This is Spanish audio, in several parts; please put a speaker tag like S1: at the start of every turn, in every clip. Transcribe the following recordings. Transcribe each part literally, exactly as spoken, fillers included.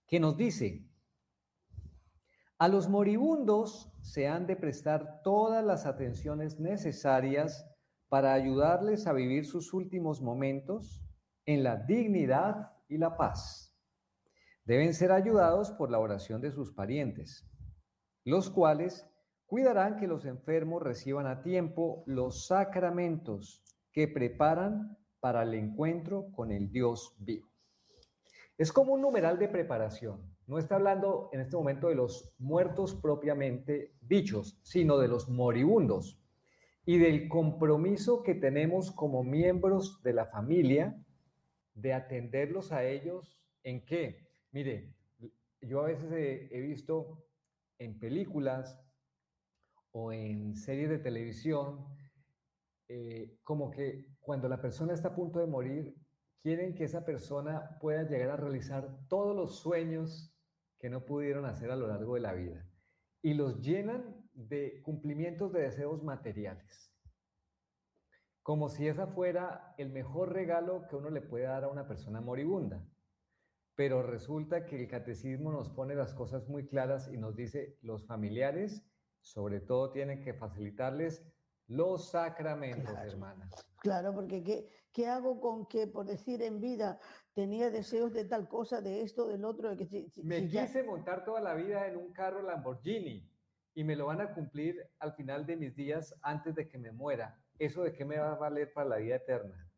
S1: que nos dice: a los moribundos se han de prestar todas las atenciones necesarias para ayudarles a vivir sus últimos momentos en la dignidad y la paz. Deben ser ayudados por la oración de sus parientes, los cuales cuidarán que los enfermos reciban a tiempo los sacramentos que preparan para el encuentro con el Dios vivo. Es como un numeral de preparación. No está hablando en este momento de los muertos propiamente dichos, sino de los moribundos y del compromiso que tenemos como miembros de la familia de atenderlos a ellos. ¿En qué? Mire, yo a veces he, he visto en películas o en series de televisión eh, como que cuando la persona está a punto de morir, quieren que esa persona pueda llegar a realizar todos los sueños que no pudieron hacer a lo largo de la vida y los llenan de cumplimientos de deseos materiales, como si esa fuera el mejor regalo que uno le puede dar a una persona moribunda. Pero resulta que el catecismo nos pone las cosas muy claras y nos dice: los familiares sobre todo tienen que facilitarles los sacramentos,
S2: Claro,
S1: hermana.
S2: claro, porque ¿qué, ¿qué hago con que, por decir en vida, tenía deseos de tal cosa, de esto, del otro? De que si, si,
S1: Me
S2: si ya...
S1: quise montar toda la vida en un carro Lamborghini y me lo van a cumplir al final de mis días antes de que me muera. ¿Eso de qué me va a valer para la vida eterna?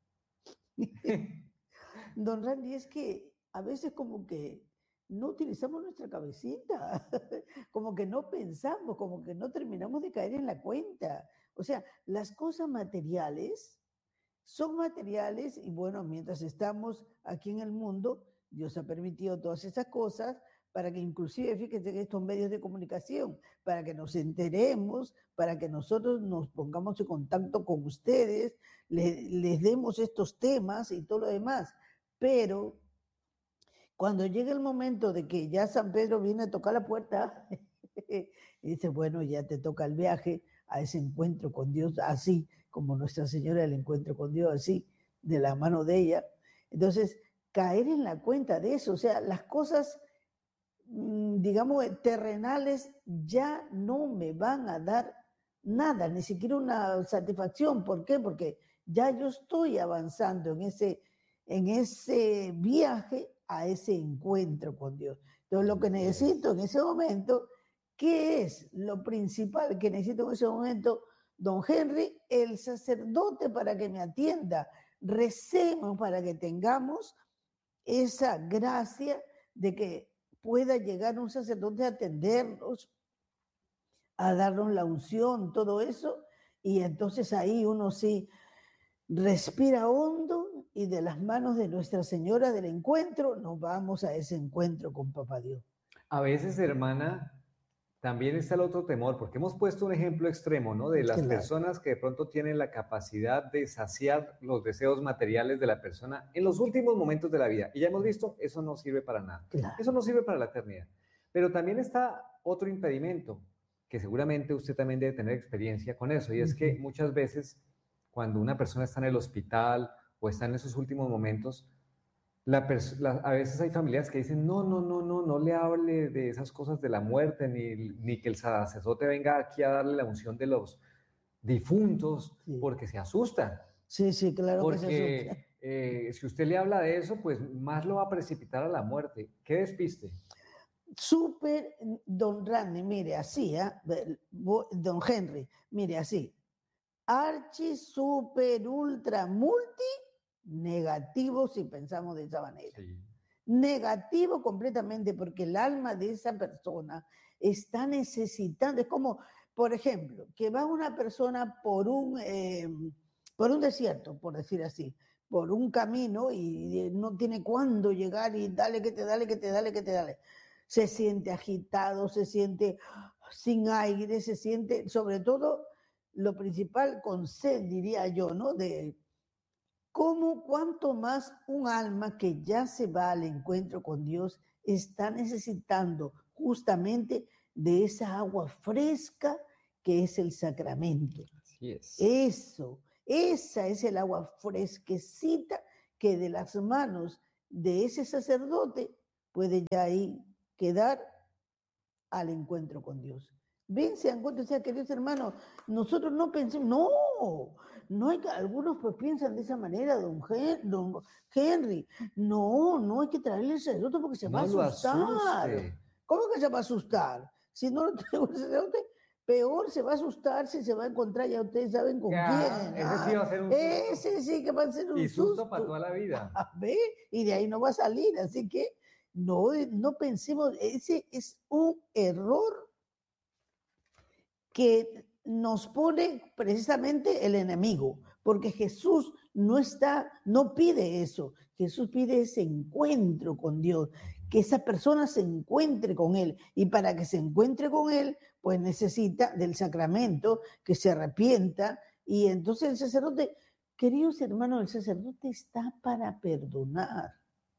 S2: Don Randy, es que a veces como que no utilizamos nuestra cabecita, como que no pensamos, como que no terminamos de caer en la cuenta. O sea, las cosas materiales son materiales y bueno, mientras estamos aquí en el mundo, Dios ha permitido todas esas cosas para que inclusive, fíjense que estos medios de comunicación, para que nos enteremos, para que nosotros nos pongamos en contacto con ustedes, les, les demos estos temas y todo lo demás. Pero cuando llega el momento de que ya San Pedro viene a tocar la puerta, y dice, bueno, ya te toca el viaje a ese encuentro con Dios, así como Nuestra Señora el encuentro con Dios, así, de la mano de ella. Entonces, caer en la cuenta de eso, o sea, las cosas, digamos, terrenales ya no me van a dar nada, ni siquiera una satisfacción. ¿Por qué? Porque ya yo estoy avanzando en ese, en ese viaje a ese encuentro con Dios. Entonces, lo que necesito en ese momento, ¿qué es lo principal que necesito en ese momento, don Henry? El sacerdote para que me atienda. Recemos para que tengamos esa gracia de que pueda llegar un sacerdote a atendernos, a darnos la unción, todo eso, y entonces ahí uno sí respira hondo y de las manos de Nuestra Señora del Encuentro nos vamos a ese encuentro con Papá Dios.
S1: A veces, hermana, también está el otro temor, porque hemos puesto un ejemplo extremo, ¿no? De las
S2: Claro.
S1: personas que de pronto tienen la capacidad de saciar los deseos materiales de la persona en los últimos momentos de la vida. Y ya hemos visto, eso no sirve para nada.
S2: Claro.
S1: Eso no sirve para la eternidad. Pero también está otro impedimento, que seguramente usted también debe tener experiencia con eso, y es que muchas veces cuando una persona está en el hospital o está en esos últimos momentos, La la, a veces hay familias que dicen, no, no, no, no, no le hable de esas cosas de la muerte, ni, ni que el sacerdote venga aquí a darle la unción de los difuntos, sí. Porque se asusta.
S2: Sí, sí, claro
S1: porque,
S2: que se asusta.
S1: Eh, si usted le habla de eso, pues más lo va a precipitar a la muerte. ¿Qué despiste?
S2: Súper, don Randy, mire, así, ¿eh? Don Henry, mire, así. Archi, super, ultra, multi, negativo si pensamos de esa manera. Sí. Negativo completamente porque el alma de esa persona está necesitando, es como, por ejemplo, que va una persona por un, eh, por un desierto, por decir así, por un camino y no tiene cuándo llegar y dale que te dale, que te dale, que te dale. Se siente agitado, se siente sin aire, se siente, sobre todo, lo principal con sed, diría yo, ¿no? De cómo, cuánto más un alma que ya se va al encuentro con Dios está necesitando justamente de esa agua fresca que es el sacramento.
S1: Así es.
S2: Eso, esa es el agua fresquecita que de las manos de ese sacerdote puede ya ahí quedar al encuentro con Dios. Ven, se dan cuenta, o sea, queridos hermanos, nosotros no pensemos, no, no hay que, algunos pues piensan de esa manera, don, Hen, don Henry, no, no hay que traerle el sacerdote porque se
S1: No
S2: va a
S1: lo
S2: asustar.
S1: asuste.
S2: ¿Cómo que se va a asustar? Si no lo traigo el sacerdote, peor se va a asustar si se va a encontrar, ya ustedes saben con
S1: Ya,
S2: quién.
S1: ese sí va a ser un
S2: Ese
S1: susto.
S2: sí que va a ser un
S1: Y susto
S2: susto.
S1: para toda la vida.
S2: ¿Ve? Y de ahí no va a salir, así que no, no pensemos, ese es un error que nos pone precisamente el enemigo, porque Jesús no está, no pide eso, Jesús pide ese encuentro con Dios, que esa persona se encuentre con Él, y para que se encuentre con Él, pues necesita del sacramento, que se arrepienta, y entonces el sacerdote, queridos hermanos, el sacerdote está para perdonar.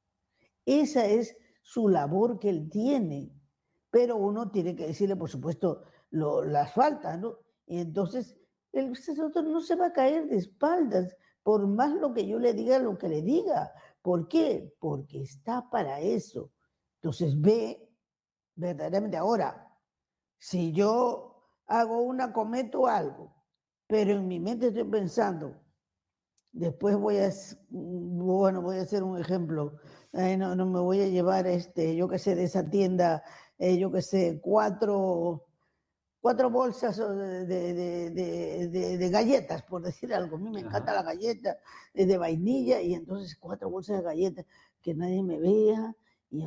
S2: Esa es su labor que él tiene, pero uno tiene que decirle, por supuesto, lo, las faltas, ¿no? Y entonces el sacerdote no se va a caer de espaldas, por más lo que yo le diga, lo que le diga. ¿Por qué? Porque está para eso. Entonces ve verdaderamente. Ahora, si yo hago una, cometo algo, pero en mi mente estoy pensando, después voy a, bueno, voy a hacer un ejemplo. Ay, no, no me voy a llevar, este, yo qué sé, de esa tienda, eh, yo qué sé, cuatro, cuatro bolsas de, de, de, de, de galletas, por decir algo. A mí me encanta la galleta de vainilla y entonces cuatro bolsas de galletas, que nadie me vea. Y,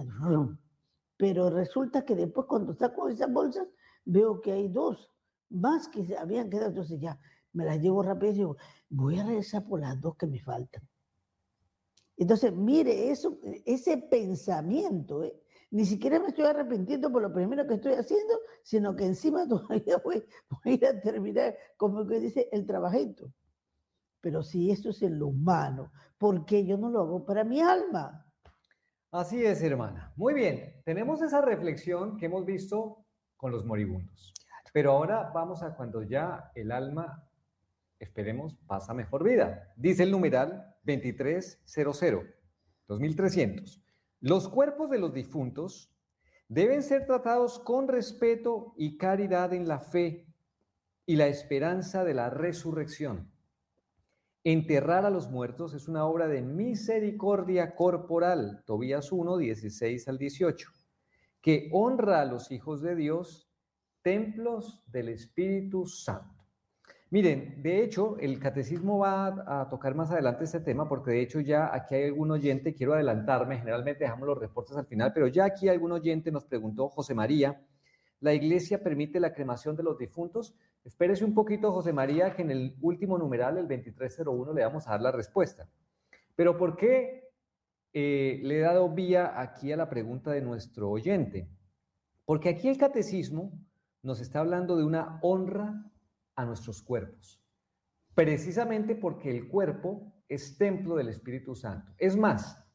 S2: pero resulta que después cuando saco esas bolsas, veo que hay dos más que se habían quedado. Entonces ya me las llevo rápido y digo, voy a regresar por las dos que me faltan. Entonces, mire, eso, ese pensamiento, ¿eh? Ni siquiera me estoy arrepintiendo por lo primero que estoy haciendo, sino que encima todavía voy, voy a ir a terminar, como que dice, el trabajito. Pero si esto es en lo humano, ¿por qué yo no lo hago para mi alma?
S1: Así es, hermana. Muy bien, tenemos esa reflexión que hemos visto con los moribundos. Pero ahora vamos a cuando ya el alma, esperemos, pasa mejor vida. Dice el numeral veintitrés cero cero, dos mil trescientos. Los cuerpos de los difuntos deben ser tratados con respeto y caridad en la fe y la esperanza de la resurrección. Enterrar a los muertos es una obra de misericordia corporal, Tobías uno, dieciséis al dieciocho, que honra a los hijos de Dios, templos del Espíritu Santo. Miren, de hecho, el catecismo va a, a tocar más adelante este tema, porque de hecho ya aquí hay algún oyente, quiero adelantarme, generalmente dejamos los reportes al final, pero ya aquí algún oyente nos preguntó, José María, ¿la iglesia permite la cremación de los difuntos? Espérese un poquito, José María, que en el último numeral, el veintitrés cero uno, le vamos a dar la respuesta. Pero ¿por qué eh, le he dado vía aquí a la pregunta de nuestro oyente? Porque aquí el catecismo nos está hablando de una honra a nuestros cuerpos, precisamente porque el cuerpo es templo del Espíritu Santo. Es más,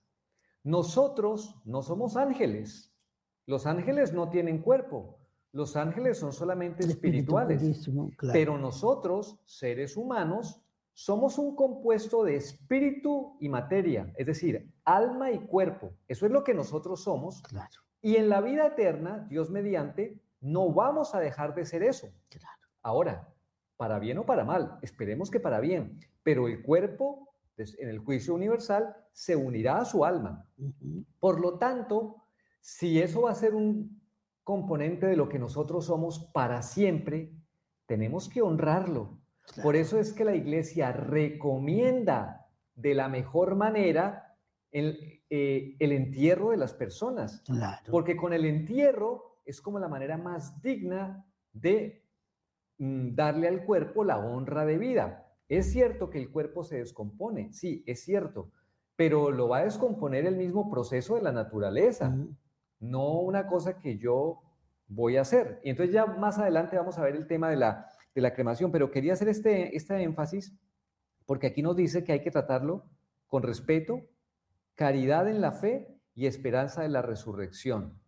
S1: nosotros no somos ángeles. Los ángeles no tienen cuerpo. Los ángeles son solamente espirituales. Claro. Pero nosotros, seres humanos, somos un compuesto de espíritu y materia, es decir, alma y cuerpo. Eso es lo que nosotros somos. Claro. Y en la vida eterna, Dios mediante, no vamos a dejar de ser eso. Claro. Ahora, para bien o para mal, esperemos que para bien, pero el cuerpo, en el juicio universal, se unirá a su alma. Uh-huh. Por lo tanto, si eso va a ser un componente de lo que nosotros somos para siempre, tenemos que honrarlo. Claro. Por eso es que la Iglesia recomienda de la mejor manera el, eh, el entierro de las personas. Claro. Porque con el entierro es como la manera más digna de mm, darle al cuerpo la honra de vida. Es cierto que el cuerpo se descompone, sí, es cierto, pero lo va a descomponer el mismo proceso de la naturaleza, uh-huh. no una cosa que yo voy a hacer. Y entonces ya más adelante vamos a ver el tema de la, de la cremación, pero quería hacer este, este énfasis porque aquí nos dice que hay que tratarlo con respeto, caridad en la fe y esperanza de la resurrección.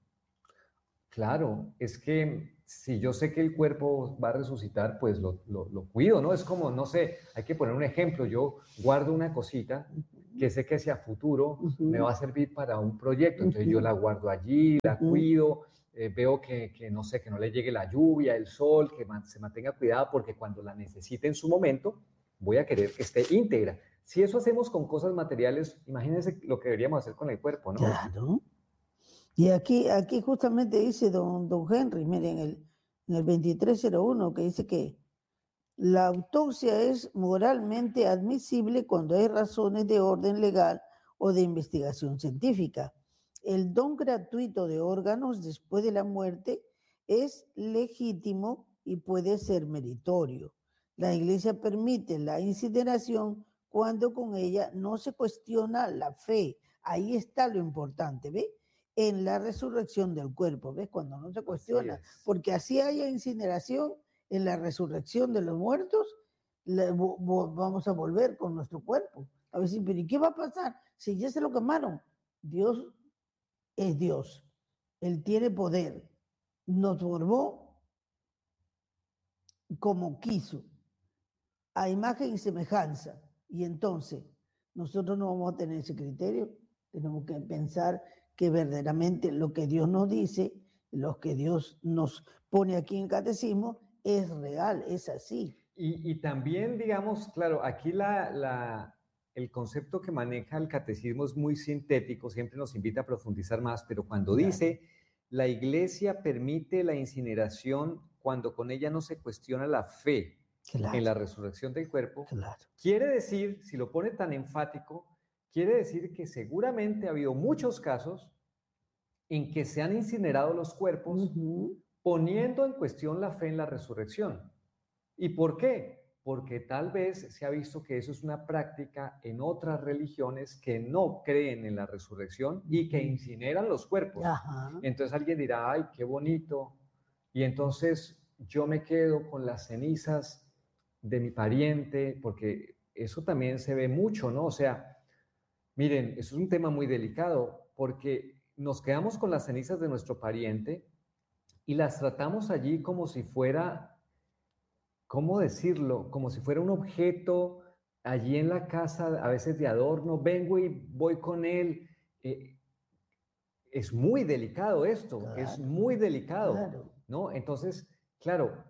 S1: Claro, es que si yo sé que el cuerpo va a resucitar, pues lo, lo, lo cuido, ¿no? Es como, no sé, hay que poner un ejemplo, yo guardo una cosita que sé que hacia futuro
S2: Ujú.
S1: me va a servir para un proyecto, entonces yo
S2: Ujú.
S1: la guardo allí, la
S2: Ujú.
S1: cuido, eh, veo que, que, no sé, que no le llegue la lluvia, el sol, que man, se mantenga cuidada porque cuando la necesite en su momento, voy a querer que esté íntegra. Si eso hacemos con cosas materiales, imagínense lo que deberíamos hacer con el cuerpo, ¿no?
S2: Claro. Y aquí, aquí justamente dice don, don Henry, miren, el, en el veintitrés cero uno, que dice que la autopsia es moralmente admisible cuando hay razones de orden legal o de investigación científica. El don gratuito de órganos después de la muerte es legítimo y puede ser meritorio. La Iglesia permite la incineración cuando con ella no se cuestiona la fe. Ahí está lo importante, ¿ves? En la resurrección del cuerpo, ¿ves? Cuando no se cuestiona, porque así haya incineración, en la resurrección de los muertos, le, vo, vo, vamos a volver con nuestro cuerpo. A ver si, pero ¿y qué va a pasar si ya se lo quemaron? Dios es Dios. Él tiene poder. Nos formó como quiso, a imagen y semejanza. Y entonces, nosotros no vamos a tener ese criterio. Tenemos que pensar que verdaderamente lo que Dios nos dice, lo que Dios nos pone aquí en el catecismo, es real, es así.
S1: Y, y también, digamos, claro, aquí la, la, el concepto que maneja el catecismo es muy sintético, siempre nos invita a profundizar más, pero cuando claro. dice, la Iglesia permite la incineración cuando con ella no se cuestiona la fe claro. en la resurrección del cuerpo, claro. quiere decir, si lo pone tan enfático, quiere decir que seguramente ha habido muchos casos en que se han incinerado los cuerpos uh-huh. poniendo en cuestión la fe en la resurrección. ¿Y por qué? Porque tal vez se ha visto que eso es una práctica en otras religiones que no creen en la resurrección y que incineran los cuerpos. Ajá. Entonces alguien dirá, ay, qué bonito. Y entonces yo me quedo con las cenizas de mi pariente, porque eso también se ve mucho, ¿no? O sea, miren, eso es un tema muy delicado, porque nos quedamos con las cenizas de nuestro pariente y las tratamos allí como si fuera... ¿Cómo decirlo? Como si fuera un objeto allí en la casa, a veces de adorno, vengo y voy con él. Eh, es muy delicado esto, claro, es muy delicado, claro. ¿no? Entonces, claro,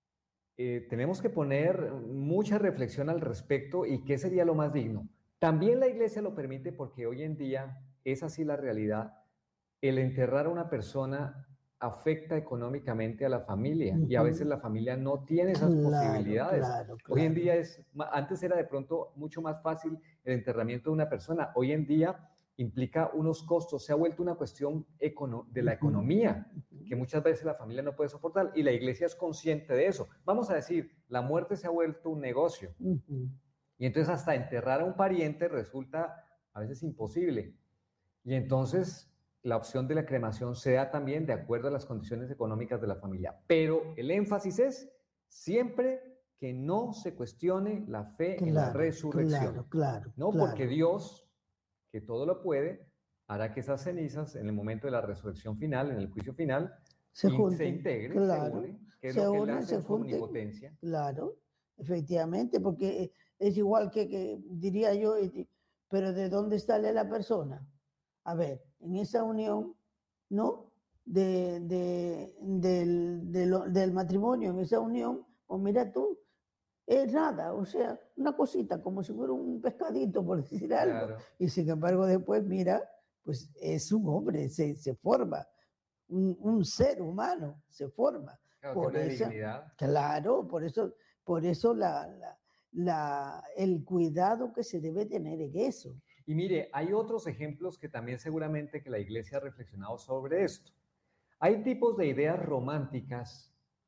S1: eh, tenemos que poner mucha reflexión al respecto y qué sería lo más digno. También la Iglesia lo permite porque hoy en día es así la realidad. El enterrar a una persona afecta económicamente a la familia uh-huh. y a veces la familia no tiene esas claro, posibilidades. Claro, claro. Hoy en día es, antes era de pronto mucho más fácil el enterramiento de una persona, hoy en día implica unos costos, se ha vuelto una cuestión econo- de la uh-huh. economía, uh-huh. que muchas veces la familia no puede soportar y la Iglesia es consciente de eso. Vamos a decir, la muerte se ha vuelto un negocio uh-huh. y entonces hasta enterrar a un pariente resulta a veces imposible. Y entonces la opción de la cremación se da también de acuerdo a las condiciones económicas de la familia. Pero el énfasis es siempre que no se cuestione la fe claro, en la resurrección.
S2: Claro, claro.
S1: No
S2: claro.
S1: porque Dios, que todo lo puede, hará que esas cenizas en el momento de la resurrección final, en el juicio final,
S2: se,
S1: in,
S2: junten,
S1: se integren,
S2: claro,
S1: se unen, que es
S2: se
S1: lo que
S2: unen,
S1: él hace
S2: se
S1: en su
S2: junten,
S1: omnipotencia.
S2: Claro, efectivamente, porque es igual que, que diría yo, pero ¿de dónde sale la persona? A ver, en esa unión, ¿no? De, de, del, de lo, del matrimonio, en esa unión, pues mira tú, es nada, o sea, una cosita, como si fuera un pescadito, por decir algo. Claro. Y sin embargo, después, mira, pues es un hombre, se, se forma, un, un ser humano se forma.
S1: Claro,
S2: por
S1: tiene una
S2: esa,
S1: dignidad.
S2: Claro, por eso, por eso la, la, la, el cuidado que se debe tener en eso.
S1: Y mire, hay otros ejemplos que también seguramente que la Iglesia ha reflexionado sobre esto. Hay tipos de ideas románticas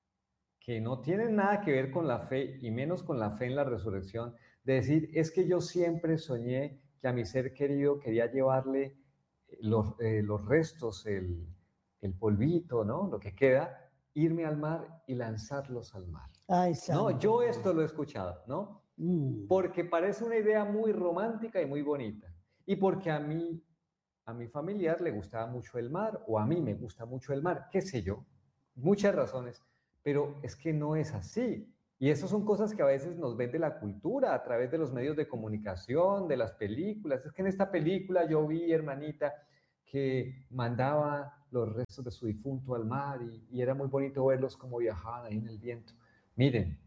S1: que no tienen nada que ver con la fe y menos con la fe en la resurrección, de decir, es que yo siempre soñé que a mi ser querido quería llevarle los, eh, los restos, el, el polvito, ¿no? Lo que queda, irme al mar y lanzarlos al mar.
S2: Ay,
S1: no, yo esto lo he escuchado, ¿no? Mm. Porque parece una idea muy romántica y muy bonita. Y porque a mí, a mi familiar le gustaba mucho el mar, o a mí me gusta mucho el mar, qué sé yo, muchas razones. Pero es que no es así. Y eso son cosas que a veces nos vende la cultura a través de los medios de comunicación, de las películas. Es que en esta película yo vi, hermanita, que mandaba los restos de su difunto al mar y, y era muy bonito verlos como viajaban ahí en el viento. Miren,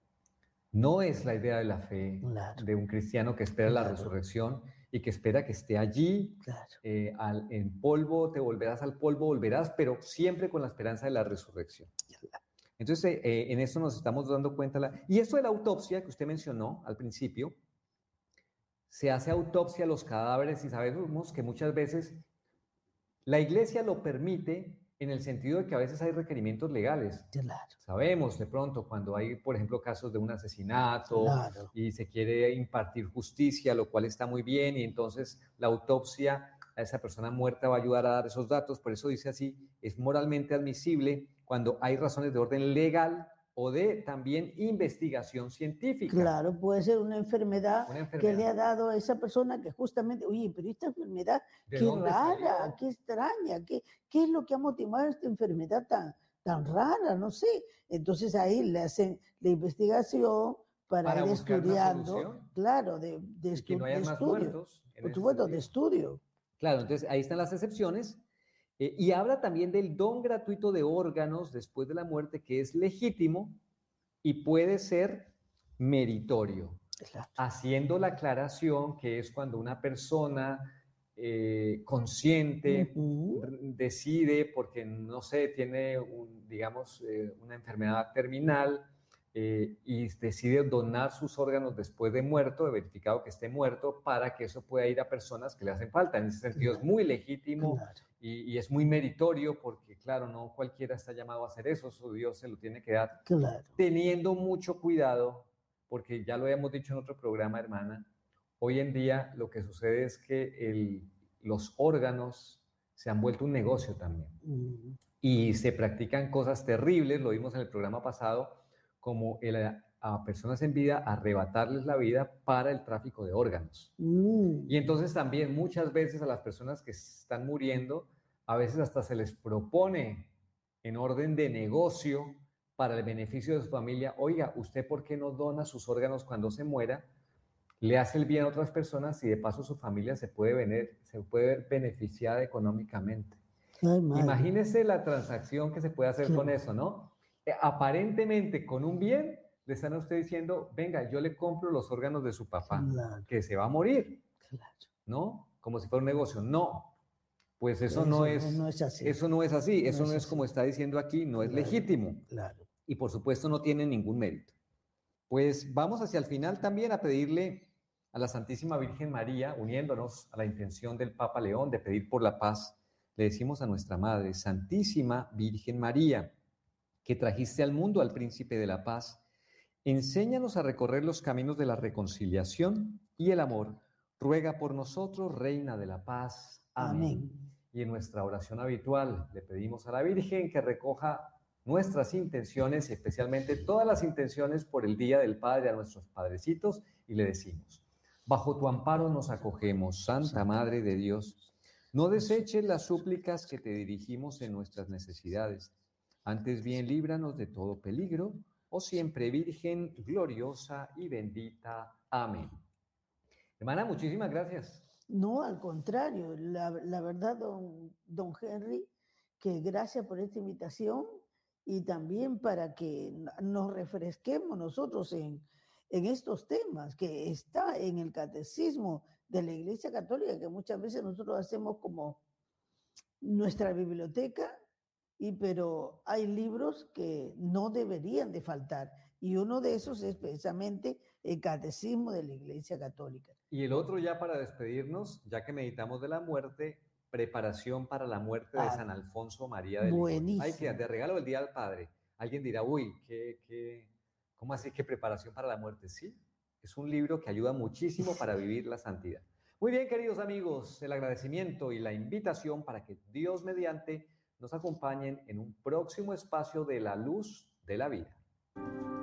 S1: no es la idea de la fe
S2: Claro,
S1: de un cristiano que espera la
S2: claro,
S1: resurrección y que espera que esté allí,
S2: claro.
S1: eh, al, en polvo, te volverás al polvo, volverás, pero siempre con la esperanza de la resurrección. Entonces, eh, en esto nos estamos dando cuenta. La... Y esto de la autopsia que usted mencionó al principio, se hace autopsia a los cadáveres y sabemos que muchas veces la iglesia lo permite en el sentido de que a veces hay requerimientos legales.
S2: Claro,
S1: Sabemos de pronto cuando hay, por ejemplo, casos de un asesinato
S2: claro.
S1: y se quiere impartir justicia, lo cual está muy bien, y entonces la autopsia a esa persona muerta va a ayudar a dar esos datos. Por eso dice así, es moralmente admisible cuando hay razones de orden legal o de también investigación científica.
S2: Claro, puede ser una enfermedad,
S1: Una
S2: que le
S1: enfermedad.
S2: ha dado a esa persona que justamente, oye, pero esta enfermedad,
S1: ¿De
S2: qué
S1: dónde
S2: rara,
S1: salió?
S2: qué extraña, qué, qué es lo que ha motivado esta enfermedad tan, tan rara, no sé. Entonces ahí le hacen la investigación para,
S1: Para
S2: ir
S1: buscar una
S2: estudiando,
S1: solución
S2: claro, de, de,
S1: y que
S2: estu
S1: no
S2: de
S1: haya más
S2: estudio,
S1: muertos en
S2: por
S1: ese
S2: supuesto, de
S1: sentido.
S2: estudio.
S1: Claro, entonces ahí están las excepciones. Eh, y habla también del don gratuito de órganos después de la muerte, que es legítimo y puede ser meritorio,
S2: Claro.
S1: haciendo la aclaración que es cuando una persona eh, consciente
S2: Ujú.
S1: decide, porque no sé, tiene, un, digamos, eh, una enfermedad terminal eh, y decide donar sus órganos después de muerto, de verificado que esté muerto, para que eso pueda ir a personas que le hacen falta. En ese sentido
S2: Claro,
S1: es muy legítimo.
S2: claro.
S1: Y, y es muy meritorio porque, claro, no cualquiera está llamado a hacer eso, su Dios se lo tiene que dar,
S2: Claro.
S1: teniendo mucho cuidado, porque ya lo habíamos dicho en otro programa, hermana, hoy en día lo que sucede es que el, los órganos se han vuelto un negocio también.
S2: Mm.
S1: Y se practican cosas terribles, lo vimos en el programa pasado, como el, a personas en vida arrebatarles la vida para el tráfico de órganos.
S2: Mm.
S1: Y entonces también muchas veces a las personas que están muriendo, a veces hasta se les propone en orden de negocio para el beneficio de su familia, oiga, ¿usted por qué no dona sus órganos cuando se muera? Le hace el bien a otras personas y de paso su familia se puede, venir, se puede ver beneficiada económicamente.
S2: Ay, madre.
S1: Imagínese la transacción que se puede hacer
S2: Claro.
S1: con eso, ¿no? Eh, aparentemente con un bien le están a usted diciendo, venga, yo le compro los órganos de su papá,
S2: Claro.
S1: que se va a morir,
S2: Claro.
S1: ¿no? Como si fuera un negocio. No, pues eso,
S2: Eso
S1: no,
S2: no,
S1: es,
S2: no es así.
S1: eso no es así,
S2: No
S1: eso
S2: es
S1: no es como
S2: así.
S1: está diciendo aquí, no es
S2: Claro,
S1: legítimo
S2: claro.
S1: y por supuesto no tiene ningún mérito. Pues vamos hacia el final también a pedirle a la Santísima Virgen María, uniéndonos a la intención del Papa León de pedir por la paz, le decimos a nuestra Madre, Santísima Virgen María, que trajiste al mundo al Príncipe de la Paz, enséñanos a recorrer los caminos de la reconciliación y el amor. Ruega por nosotros, Reina de la Paz. Amén.
S2: Amén.
S1: Y en nuestra oración habitual le pedimos a la Virgen que recoja nuestras intenciones, especialmente todas las intenciones por el Día del Padre a nuestros padrecitos, y le decimos, bajo tu amparo nos acogemos, Santa Madre de Dios. No deseches las súplicas que te dirigimos en nuestras necesidades. Antes bien, líbranos de todo peligro, oh siempre Virgen gloriosa y bendita. Amén. Hermana, muchísimas gracias.
S2: No, al contrario, la, la verdad, don, don Henry, que gracias por esta invitación y también para que nos refresquemos nosotros en, en estos temas que está en el catecismo de la Iglesia Católica, que muchas veces nosotros hacemos como nuestra biblioteca, y pero hay libros que no deberían de faltar, y uno de esos es precisamente el Catecismo de la Iglesia Católica.
S1: Y el otro ya para despedirnos, ya que meditamos de la muerte, preparación para la muerte de
S2: Ah,
S1: San Alfonso María de Ligorio.
S2: buenísimo.
S1: Hay que, de regalo del Día del Padre, alguien dirá, uy, ¿qué, qué, ¿cómo así que preparación para la muerte? Sí, es un libro que ayuda muchísimo para vivir la santidad. Muy bien, queridos amigos, el agradecimiento y la invitación para que Dios mediante nos acompañen en un próximo espacio de la luz de la vida.